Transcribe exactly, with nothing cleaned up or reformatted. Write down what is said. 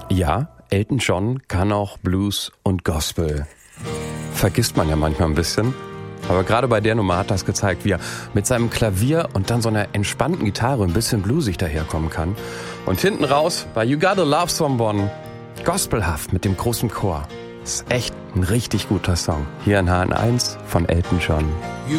Ja, Elton John kann auch Blues und Gospel. Vergisst man ja manchmal ein bisschen. Aber gerade bei der Nummer hat das gezeigt, wie er mit seinem Klavier und dann so einer entspannten Gitarre ein bisschen bluesig daherkommen kann. Und hinten raus bei You Gotta Love Someone gospelhaft mit dem großen Chor. Das ist echt ein richtig guter Song. Hier in H N eins von Elton John. You